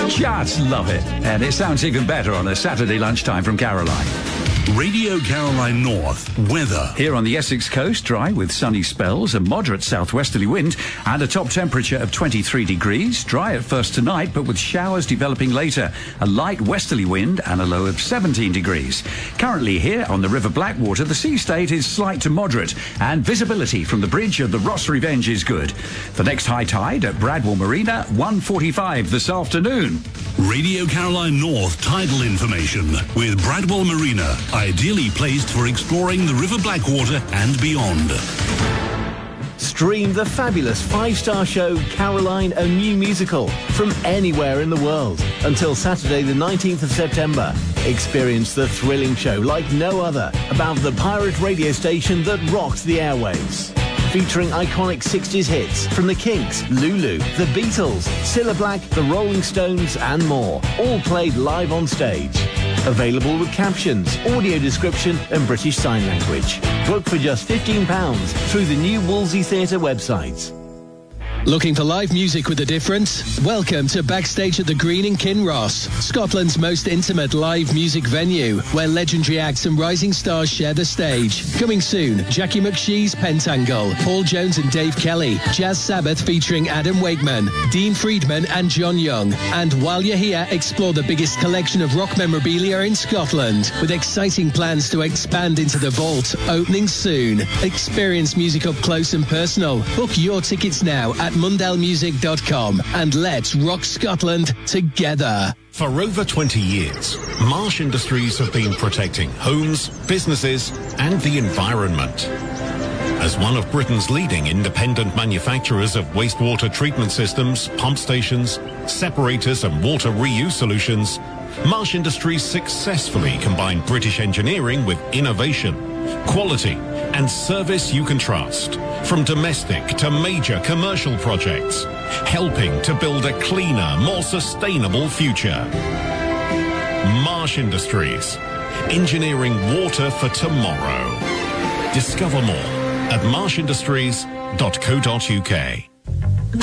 Just love it. And it sounds even better on a Saturday lunchtime from Caroline. Radio Caroline North weather. Here on the Essex coast, dry with sunny spells, a moderate southwesterly wind, and a top temperature of 23 degrees. Dry at first tonight, but with showers developing later. A light westerly wind and a low of 17 degrees. Currently here on the River Blackwater, the sea state is slight to moderate, and visibility from the bridge of the Ross Revenge is good. The next high tide at Bradwell Marina, 1:45 this afternoon. Radio Caroline North tidal information with Bradwell Marina, ideally placed for exploring the River Blackwater and beyond. Stream the fabulous 5-star show Caroline, a New Musical from anywhere in the world until Saturday the 19th of September. Experience the thrilling show like no other about the pirate radio station that rocked the airwaves. Featuring iconic 60s hits from the Kinks, Lulu, the Beatles, Cilla Black, the Rolling Stones and more, all played live on stage. Available with captions, audio description and British Sign Language. Book for just £15 through the new Wolsey Theatre website. Looking for live music with a difference? Welcome to Backstage at the Green in Kinross, Scotland's most intimate live music venue, where legendary acts and rising stars share the stage. Coming soon, Jackie McShee's Pentangle, Paul Jones and Dave Kelly, Jazz Sabbath featuring Adam Wakeman, Dean Friedman and John Young. And while you're here, explore the biggest collection of rock memorabilia in Scotland, with exciting plans to expand into the vault, opening soon. Experience music up close and personal. Book your tickets now at mundellmusic.com and let's rock Scotland together. For over 20 years, Marsh Industries have been protecting homes, businesses and the environment. As one of Britain's leading independent manufacturers of wastewater treatment systems, pump stations, separators and water reuse solutions, Marsh Industries successfully combined British engineering with innovation, quality and service you can trust. From domestic to major commercial projects, helping to build a cleaner, more sustainable future. Marsh Industries, engineering water for tomorrow. Discover more at marshindustries.co.uk.